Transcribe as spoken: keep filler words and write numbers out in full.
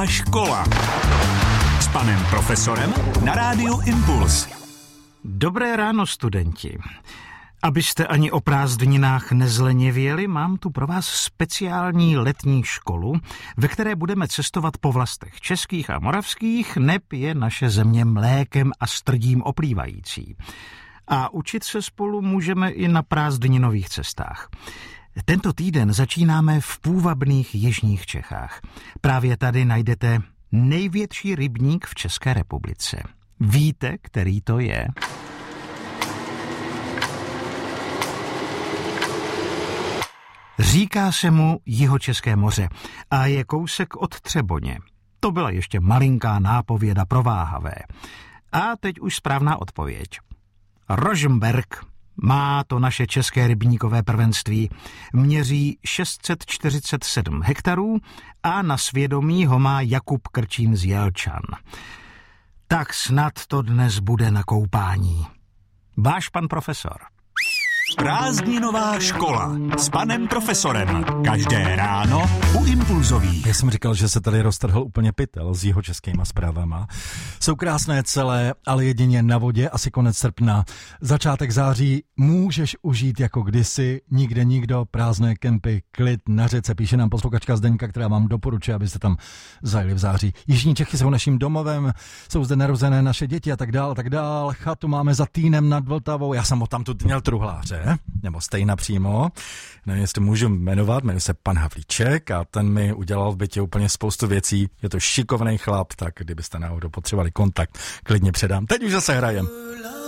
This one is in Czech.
Střední škola s panem profesorem na rádiu Impuls. Dobré ráno, studenti. Abyste ani o prázdninách nezlenivěli, mám tu pro vás speciální letní školu, ve které budeme cestovat po vlastech českých a moravských, neb je naše země mlékem a strdím oplývající. A učit se spolu můžeme i na prázdninových cestách. Tento týden začínáme v půvabných jižních Čechách. Právě tady najdete největší rybník v České republice. Víte, který to je? Říká se mu Jihočeské moře a je kousek od Třeboně. To byla ještě malinká nápověda pro váhavé. A teď už správná odpověď. Rožmberk má to naše české rybníkové prvenství. Měří šest set čtyřicet sedm hektarů a na svědomí ho má Jakub Krčín z Jelčan. Tak snad to dnes bude na koupání. Váš pan profesor. Prázdninová škola s panem profesorem. Každé ráno u Impulzových. Já jsem říkal, že se tady roztrhl úplně pytel s jihočeskýma zprávama. Jsou krásné celé, ale jedině na vodě, asi konec srpna. Začátek září můžeš užít jako kdysi, nikde nikdo, prázdné kempy, klid na řece, píše nám posluchačka Zdeňka, která vám doporučuje, abyste tam zajeli v září. Jižní Čechy jsou naším domovem, jsou zde narozené naše děti a tak dál, a tak dál. Chatu máme za Týnem nad Vltavou. Já jsem ho tam tu měl truhláře. Nebo stejna přímo, nevím, jestli můžu jmenovat, jmenuje se pan Havlíček a ten mi udělal v bytě úplně spoustu věcí, je to šikovnej chlap, tak kdybyste náhodou potřebovali kontakt, klidně předám. Teď už zase hrajem.